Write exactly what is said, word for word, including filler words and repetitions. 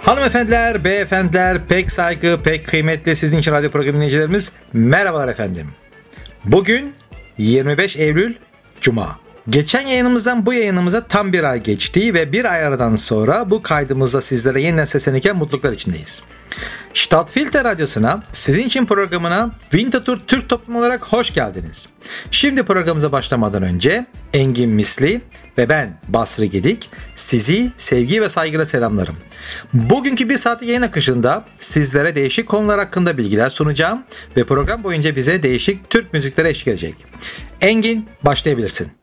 Hanımefendiler, beyefendiler, pek saygı, pek kıymetli sizin için radyo programı dinleyicilerimiz, merhabalar efendim. Bugün yirmi beş Eylül Cuma. Geçen yayınımızdan bu yayınımıza tam bir ay geçti ve bir ay aradan sonra bu kaydımızda sizlere yeniden seslenirken mutluluklar içindeyiz. Stadtfilter Radyosu'na, sizin için programına Winterthur Türk Toplumu olarak hoş geldiniz. Şimdi programımıza başlamadan önce Engin Misli ve ben Basri Gedik sizi sevgi ve saygıyla selamlarım. Bugünkü bir saatlik yayın akışında sizlere değişik konular hakkında bilgiler sunacağım ve program boyunca bize değişik Türk müzikleri eşlik edecek. Engin, başlayabilirsin.